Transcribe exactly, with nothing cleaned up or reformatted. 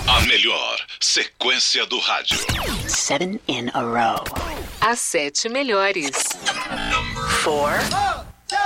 A melhor sequência do rádio. Seven in a row. As sete melhores. Four.